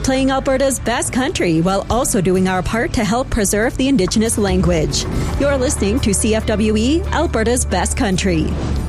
playing Alberta's best country while also doing our part to help preserve the Indigenous language. You're listening to CFWE, Alberta's best country.